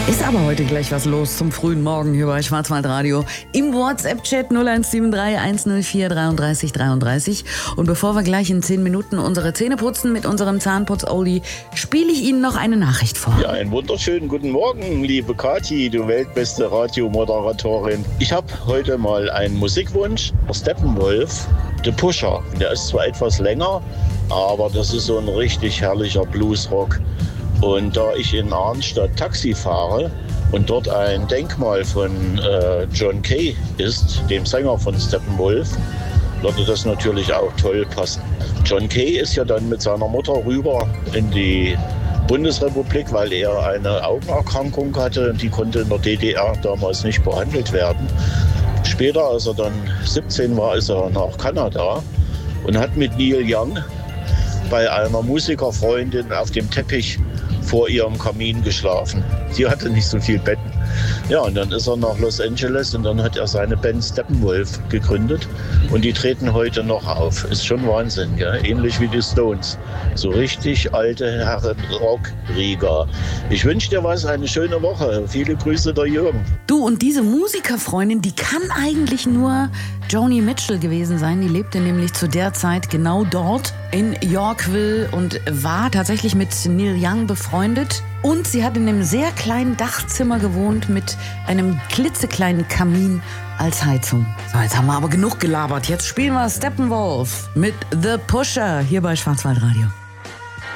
Ist aber heute gleich was los zum frühen Morgen hier bei Schwarzwaldradio. Im WhatsApp-Chat 0173 104 33 33. Und bevor wir gleich in 10 Minuten unsere Zähne putzen mit unserem Zahnputz-Oldie, spiele ich Ihnen noch eine Nachricht vor. Ja, einen wunderschönen guten Morgen, liebe Kathi, du weltbeste Radiomoderatorin. Ich habe heute mal einen Musikwunsch. Steppenwolf, The Pusher. Der ist zwar etwas länger, aber das ist so ein richtig herrlicher Bluesrock. Und da ich in Arnstadt Taxi fahre und dort ein Denkmal von John Kay ist, dem Sänger von Steppenwolf, würde das natürlich auch toll passen. John Kay ist ja dann mit seiner Mutter rüber in die Bundesrepublik, weil er eine Augenerkrankung hatte. Die konnte in der DDR damals nicht behandelt werden. Später, als er dann 17 war, ist er nach Kanada und hat mit Neil Young bei einer Musikerfreundin auf dem Teppich vor ihrem Kamin geschlafen. Sie hatte nicht so viel Betten. Ja, und dann ist er nach Los Angeles und dann hat er seine Band Steppenwolf gegründet und die treten heute noch auf. Ist schon Wahnsinn, gell? Ähnlich wie die Stones. So richtig alte Herren Rockrieger. Ich wünsche dir was, eine schöne Woche. Viele Grüße, der Jürgen. Du, und diese Musikerfreundin, die kann eigentlich nur Joni Mitchell gewesen sein. Die lebte nämlich zu der Zeit genau dort in Yorkville und war tatsächlich mit Neil Young befreundet. Und sie hat in einem sehr kleinen Dachzimmer gewohnt mit einem klitzekleinen Kamin als Heizung. So, jetzt haben wir aber genug gelabert. Jetzt spielen wir Steppenwolf mit The Pusher hier bei Schwarzwaldradio.